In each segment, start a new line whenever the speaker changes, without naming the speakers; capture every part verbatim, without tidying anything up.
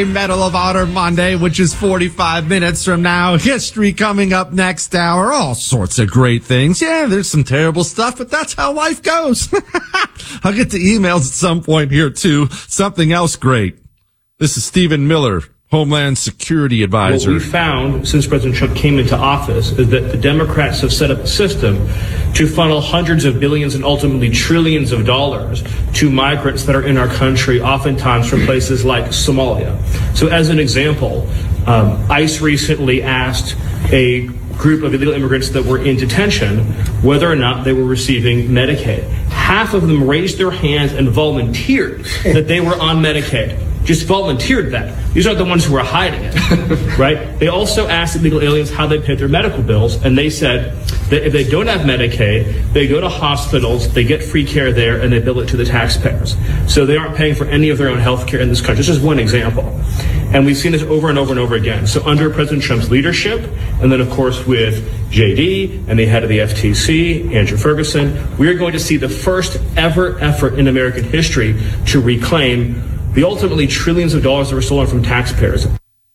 Monday, Medal of Honor Monday, which is forty-five minutes from now. History coming up next hour. All sorts of great things. Yeah, there's some terrible stuff, but that's how life goes. I'll get to emails at some point here, too. Something else great. This is Stephen Miller, Homeland Security Advisor.
What we found since President Trump came into office is that the Democrats have set up a system to funnel hundreds of billions and ultimately trillions of dollars to migrants that are in our country, oftentimes from places like Somalia. So as an example, um, ICE recently asked a group of illegal immigrants that were in detention whether or not they were receiving Medicaid. Half of them raised their hands and volunteered that they were on Medicaid. Just volunteered that. These are the ones who are hiding it, right? They also asked illegal aliens how they paid their medical bills, and they said that if they don't have Medicaid, they go to hospitals, they get free care there, and they bill it to the taxpayers. So they aren't paying for any of their own health care in this country. This is one example. And we've seen this over and over and over again. So under President Trump's leadership, and then, of course, with J D and the head of the F T C, Andrew Ferguson, we are going to see the first ever effort in American history to reclaim the ultimately trillions of dollars that were stolen from taxpayers.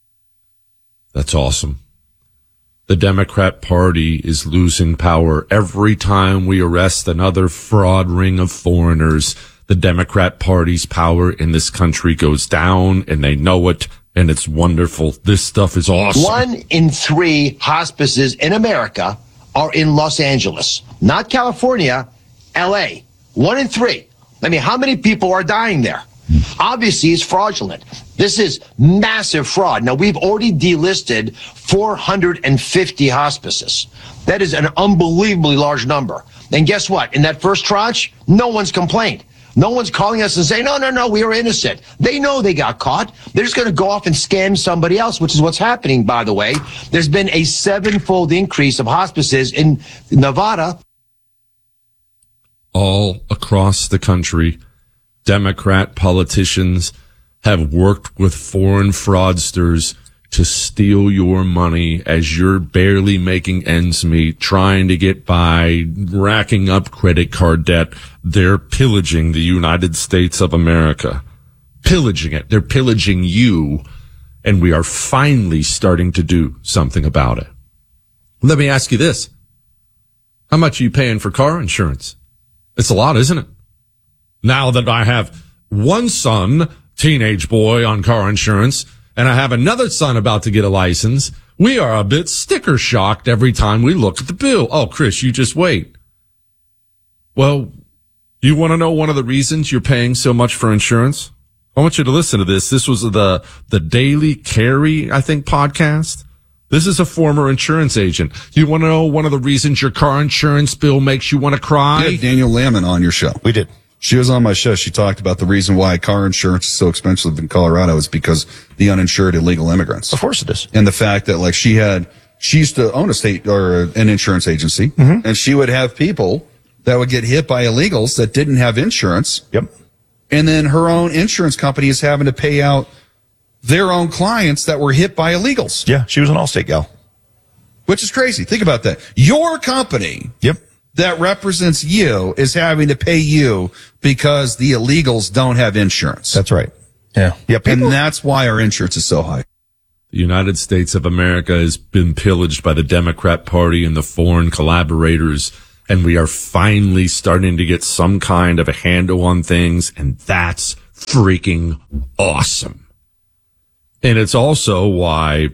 That's awesome. The Democrat Party is losing power every time we arrest another fraud ring of foreigners. The Democrat Party's power in this country goes down, and they know it, and it's wonderful. This stuff is awesome.
One in three hospices in America are in Los Angeles, not California, L A. One in three. I mean, how many people are dying there? Obviously, it's fraudulent. This is massive fraud. Now, we've already delisted four hundred fifty hospices. That is an unbelievably large number. And guess what? In that first tranche, no one's complained. No one's calling us and saying, no, no, no, we are innocent. They know they got caught. They're just going to go off and scam somebody else, which is what's happening, by the way. There's been a sevenfold increase of hospices in Nevada.
All across the country, Democrat politicians have worked with foreign fraudsters to steal your money as you're barely making ends meet, trying to get by, racking up credit card debt. They're pillaging the United States of America. Pillaging it. They're pillaging you, and we are finally starting to do something about it. Let me ask you this. How much are you paying for car insurance? It's a lot, isn't it? Now that I have one son, teenage boy, on car insurance, and I have another son about to get a license, we are a bit sticker shocked every time we look at the bill. Oh, Chris, you just wait. Well, you want to know one of the reasons you're paying so much for insurance? I want you to listen to this. This was the, the Daily Carry, I think, podcast. This is a former insurance agent. You want to know one of the reasons your car insurance bill makes you want to cry?
You had Daniel Lamon on your show.
We did.
She was on my show. She talked about the reason why car insurance is so expensive in Colorado is because the uninsured illegal immigrants.
Of course it is.
And the fact that, like, she had, she used to own a state or an insurance agency, mm-hmm. and she would have people that would get hit by illegals that didn't have insurance.
Yep.
And then her own insurance company is having to pay out their own clients that were hit by illegals.
Yeah, she was an Allstate gal.
Which is crazy. Think about that. Your company.
Yep.
That represents you is having to pay you because the illegals don't have insurance.
That's right. Yeah.
Yeah. And that's why our insurance is so high.
The United States of America has been pillaged by the Democrat Party and the foreign collaborators, and we are finally starting to get some kind of a handle on things, and that's freaking awesome. And it's also why,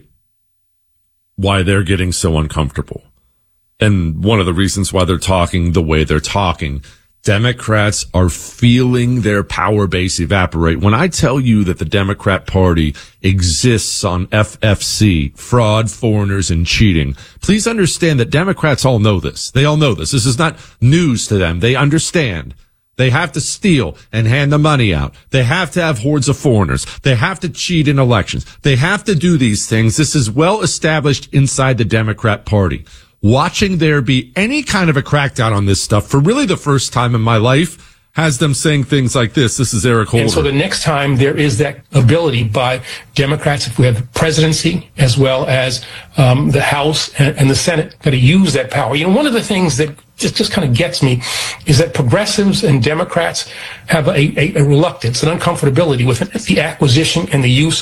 why they're getting so uncomfortable. And one of the reasons why they're talking the way they're talking, Democrats are feeling their power base evaporate. When I tell you that the Democrat Party exists on F F C, fraud, foreigners, and cheating, please understand that Democrats all know this. They all know this. This is not news to them. They understand. They have to steal and hand the money out. They have to have hordes of foreigners. They have to cheat in elections. They have to do these things. This is well established inside the Democrat Party. Watching there be any kind of a crackdown on this stuff for really the first time in my life has them saying things like this. This is Eric Holder.
And so the next time there is that ability by Democrats, if we have the presidency as well as um, the House and, and the Senate, that to use that power. You know, one of the things that just, just kind of gets me is that progressives and Democrats have a, a, a reluctance, an uncomfortability with the acquisition and the use of power.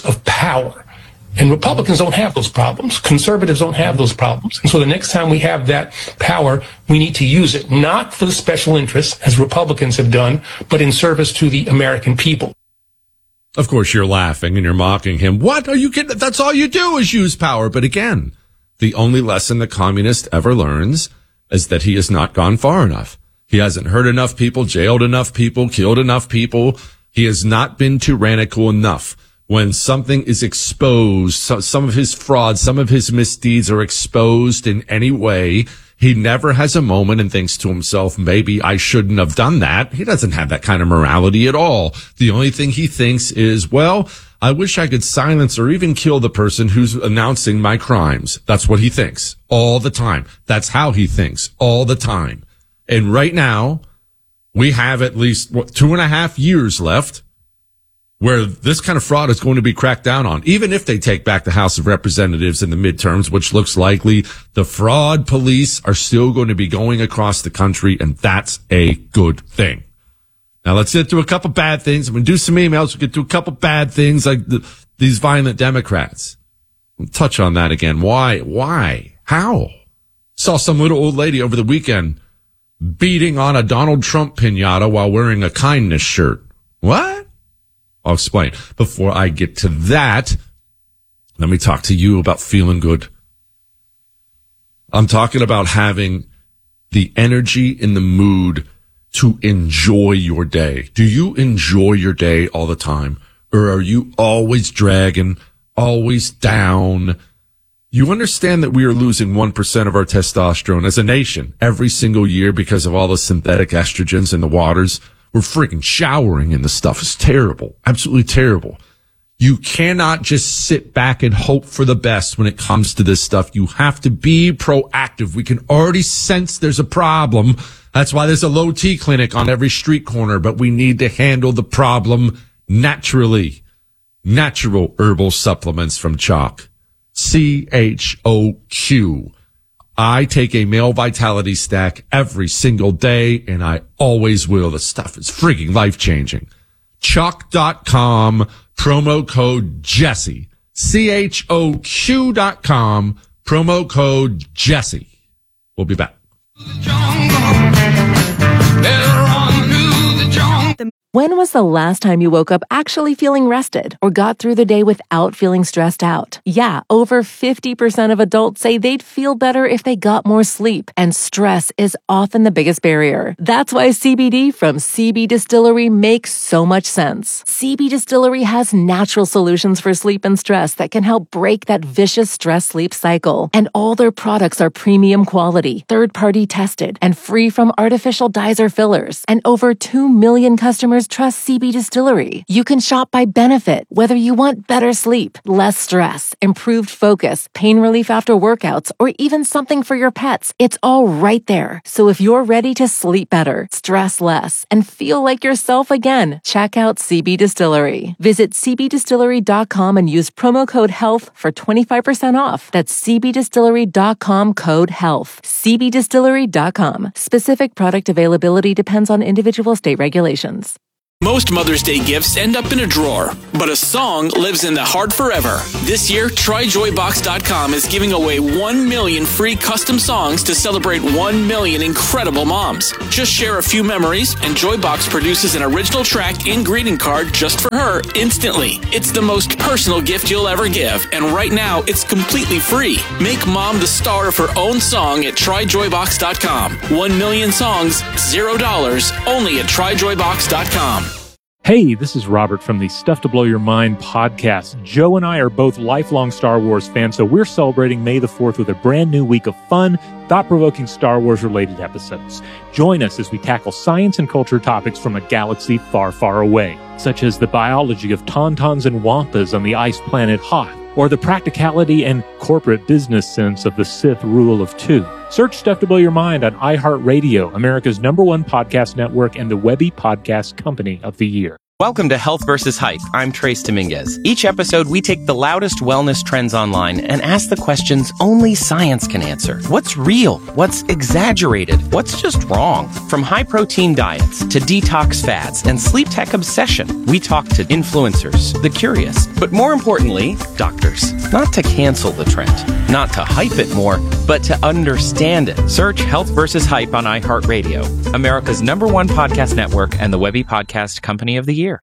power. And Republicans don't have those problems. Conservatives don't have those problems. And so the next time we have that power, we need to use it, not for the special interests, as Republicans have done, but in service to the American people.
Of course, you're laughing and you're mocking him. What are you kidding? That's all you do is use power. But again, the only lesson the communist ever learns is that he has not gone far enough. He hasn't hurt enough people, jailed enough people, killed enough people. He has not been tyrannical enough. When something is exposed, so some of his fraud, some of his misdeeds are exposed in any way, he never has a moment and thinks to himself, maybe I shouldn't have done that. He doesn't have that kind of morality at all. The only thing he thinks is, well, I wish I could silence or even kill the person who's announcing my crimes. That's what he thinks all the time. That's how he thinks all the time. And right now, we have at least what, two and a half years left where this kind of fraud is going to be cracked down on. Even if they take back the House of Representatives in the midterms, which looks likely, the fraud police are still going to be going across the country, and that's a good thing. Now, let's get to a couple bad things. I'm going to do some emails. We'll get to a couple bad things like the, these violent Democrats. We'll touch on that again. Why? Why? How? Saw some little old lady over the weekend beating on a Donald Trump piñata while wearing a kindness shirt. What? I'll explain. Before I get to that, let me talk to you about feeling good. I'm talking about having the energy and the mood to enjoy your day. Do you enjoy your day all the time? Or are you always dragging, always down? You understand that we are losing one percent of our testosterone as a nation every single year because of all the synthetic estrogens in the waters. We're freaking showering in the stuff. It's terrible. Absolutely terrible. You cannot just sit back and hope for the best when it comes to this stuff. You have to be proactive. We can already sense there's a problem. That's why there's a low T clinic on every street corner, but we need to handle the problem naturally. Natural herbal supplements from Choq. C H O Q. I take a male vitality stack every single day, and I always will. The stuff is freaking life-changing. Choq dot com, promo code Jesse. C H O Q dot com, promo code Jesse. We'll be back.
When was the last time you woke up actually feeling rested or got through the day without feeling stressed out? Yeah, over fifty percent of adults say they'd feel better if they got more sleep, and stress is often the biggest barrier. That's why C B D from C B Distillery makes so much sense. C B Distillery has natural solutions for sleep and stress that can help break that vicious stress-sleep cycle. And all their products are premium quality, third-party tested, and free from artificial dyes or fillers. And over two million customers trust C B Distillery. You can shop by benefit, whether you want better sleep, less stress, improved focus, pain relief after workouts, or even something for your pets. It's all right there. So if you're ready to sleep better, stress less, and feel like yourself again, check out C B Distillery. Visit C B distillery dot com and use promo code HEALTH for twenty-five percent off. That's C B distillery dot com code HEALTH. C B distillery dot com. Specific product availability depends on individual state regulations.
Most Mother's Day gifts end up in a drawer, but a song lives in the heart forever. This year, try joy box dot com is giving away one million free custom songs to celebrate one million incredible moms. Just share a few memories, and Joybox produces an original track and greeting card just for her instantly. It's the most personal gift you'll ever give, and right now, it's completely free. Make mom the star of her own song at try joy box dot com. One million songs, zero dollars, only at try joy box dot com.
Hey, this is Robert from the Stuff to Blow Your Mind podcast. Joe and I are both lifelong Star Wars fans, so we're celebrating May the fourth with a brand new week of fun, thought-provoking Star Wars-related episodes. Join us as we tackle science and culture topics from a galaxy far, far away, such as the biology of tauntauns and wampas on the ice planet Hoth, or the practicality and corporate business sense of the Sith rule of two. Search Stuff to Blow Your Mind on iHeartRadio, America's number one podcast network and the Webby Podcast Company of the Year.
Welcome to Health versus. Hype. I'm Trace Dominguez. Each episode, we take the loudest wellness trends online and ask the questions only science can answer. What's real? What's exaggerated? What's just wrong? From high-protein diets to detox fads and sleep tech obsession, we talk to influencers, the curious, but more importantly, doctors. Not to cancel the trend, not to hype it more, but to understand it. Search Health versus. Hype on iHeartRadio, America's number one podcast network and the Webby Podcast Company of the Year.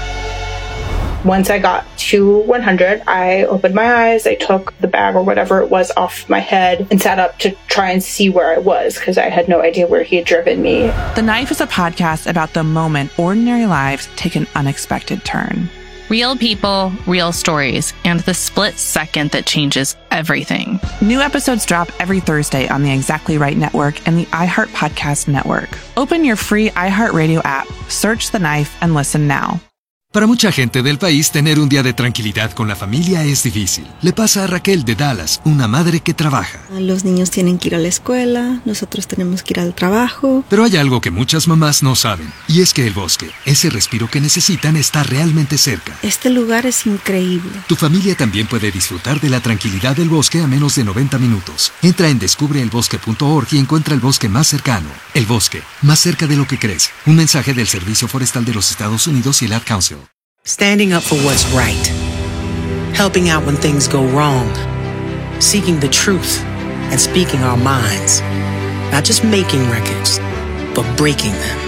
Once I got to one hundred, I opened my eyes, I took the bag or whatever it was off my head and sat up to try and see where I was because I had no idea where he had driven me.
The Knife is a podcast about the moment ordinary lives take an unexpected turn.
Real people, real stories, and the split second that changes everything.
New episodes drop every Thursday on the Exactly Right Network and the iHeart Podcast Network. Open your free iHeartRadio app, search The Knife, and listen now.
Para mucha gente del país, tener un día de tranquilidad con la familia es difícil. Le pasa a Raquel de Dallas, una madre que trabaja.
Los niños tienen que ir a la escuela, nosotros tenemos que ir al trabajo.
Pero hay algo que muchas mamás no saben, y es que el bosque, ese respiro que necesitan, está realmente cerca.
Este lugar es increíble.
Tu familia también puede disfrutar de la tranquilidad del bosque a menos de noventa minutos. Entra en descubre el bosque punto org y encuentra el bosque más cercano. El bosque, más cerca de lo que crees. Un mensaje del Servicio Forestal de los Estados Unidos y el Ad Council.
Standing up for what's right. Helping out when things go wrong. Seeking the truth and speaking our minds. Not just making records, but breaking them.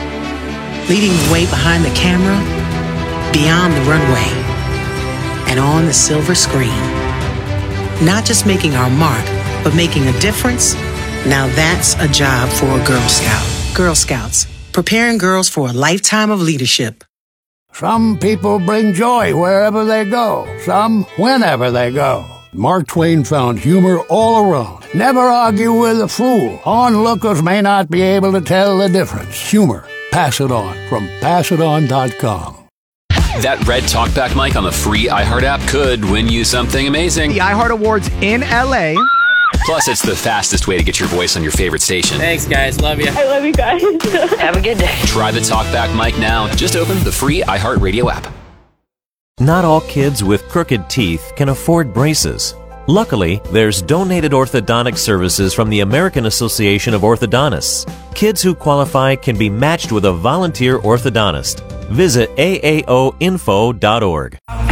Leading the way behind the camera, beyond the runway, and on the silver screen. Not just making our mark, but making a difference. Now that's a job for a Girl Scout. Girl Scouts, preparing girls for a lifetime of leadership.
Some people bring joy wherever they go, some whenever they go. Mark Twain found humor all around. Never argue with a fool. Onlookers may not be able to tell the difference. Humor. Pass it on from pass it on dot com.
That red talkback mic on the free iHeart app could win you something amazing.
The iHeart Awards in L A.
Plus, it's the fastest way to get your voice on your favorite station.
Thanks, guys. Love you.
I love you guys. Have a good day.
Try the TalkBack mic now. Just open the free iHeartRadio app.
Not all kids with crooked teeth can afford braces. Luckily, there's donated orthodontic services from the American Association of Orthodontists. Kids who qualify can be matched with a volunteer orthodontist. Visit A A O info dot org.